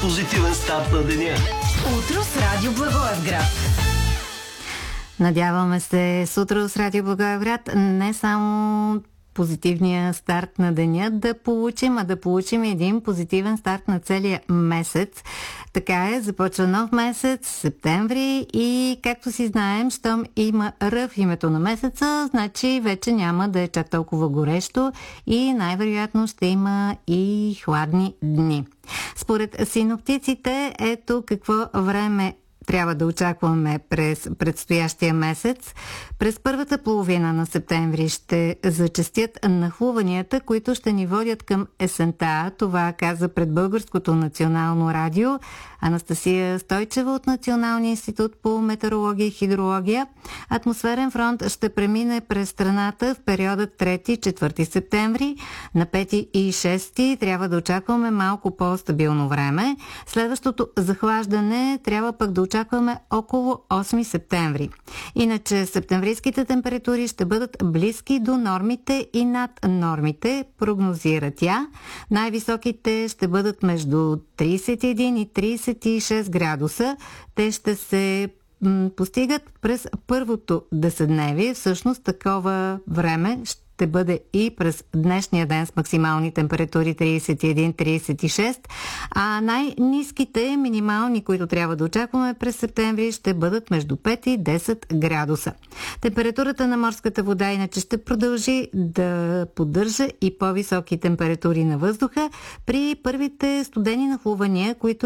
позитивен старт на деня. Утро с Радио Благоевград. Надяваме се с Утро с Радио Благоевград не само позитивния старт на деня да получим, а да получим един позитивен старт на целия месец. Така е, започва нов месец, септември, и както си знаем, щом има Р в името на месеца, значи вече няма да е чак толкова горещо и най-вероятно ще има и хладни дни. Според синоптиците, ето какво време трябва да очакваме през предстоящия месец. През първата половина на септември ще зачестят нахлуванията, които ще ни водят към есента. Това каза пред Българското национално радио Анастасия Стойчева от Националния институт по метеорология и хидрология. Атмосферен фронт ще премине през страната в периода 3-4 септември. На 5 и 6 трябва да очакваме малко по-стабилно време. Следващото захлаждане трябва пък да очакваме около 8 септември. Иначе септемврийските температури ще бъдат близки до нормите и над нормите, прогнозира тя. Най-високите ще бъдат между 31 и 36 градуса. Те ще се постигат през първото деседневие. Всъщност такова време ще бъде и през днешния ден с максимални температури 31-36, а най-ниските минимални, които трябва да очакваме през септември, ще бъдат между 5 и 10 градуса. Температурата на морската вода иначе ще продължи да поддържа и по-високи температури на въздуха при първите студени нахлувания, които